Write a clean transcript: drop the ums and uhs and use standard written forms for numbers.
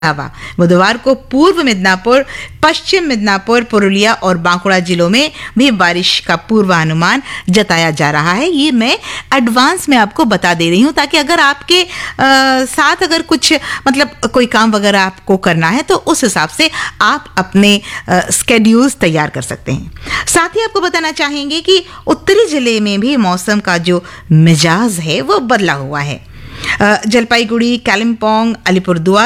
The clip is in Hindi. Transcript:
अलावा बुधवार को पूर्व मिदनापुर, पश्चिम मिदनापुर, पुरुलिया और बांकुड़ा जिलों में भी बारिश का पूर्वानुमान जताया जा रहा है। ये मैं एडवांस में आपको बता दे रही हूँ ताकि अगर आपके साथ अगर कुछ मतलब कोई काम वगैरह आपको करना है तो उस हिसाब से आप अपने स्केड्यूल्स तैयार कर सकते हैं। साथ ही आपको बताना चाहेंगे कि उत्तरी जिले में भी मौसम का जो मिजाज है वो बदला हुआ है। जलपाईगुड़ी, कालिम्पोंग, अलीपुरद्वार